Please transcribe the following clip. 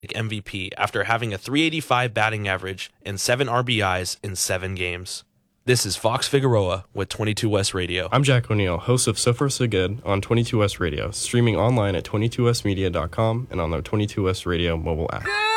MVP after having a .385 batting average and 7 RBIs in 7 games. This is Fox Figueroa with 22 West Radio. I'm Jack O'Neill, host of So Far So Good on 22 West Radio, streaming online at 22westmedia.com and on the 22 West Radio mobile app.